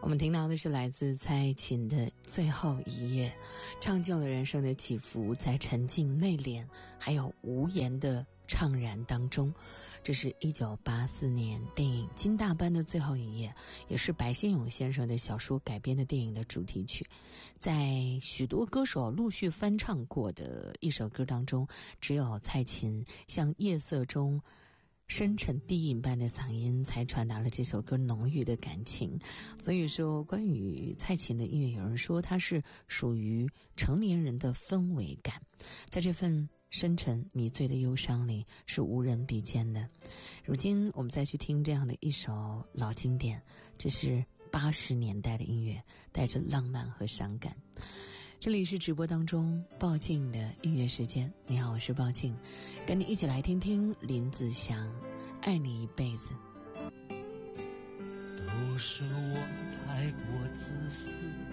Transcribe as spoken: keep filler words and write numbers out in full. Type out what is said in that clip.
我们听到的是来自蔡琴的《最后一页》，唱尽了人生的起伏，在沉静内敛还有无言的怅然当中。这是一九八四年电影《金大班的最后一页》，也是白先勇先生的小说改编的电影的主题曲。在许多歌手陆续翻唱过的一首歌当中，只有蔡琴像夜色中深沉低吟般的嗓音才传达了这首歌浓郁的感情。所以说，关于蔡琴的音乐，有人说它是属于成年人的氛围感，在这份深沉迷醉的忧伤里是无人比肩的。如今我们再去听这样的一首老经典，这是八十年代的音乐，带着浪漫和伤感。这里是直播当中鲍静的音乐时间，你好，我是鲍静，跟你一起来听听林子祥爱你一辈子。 都是我太过自私，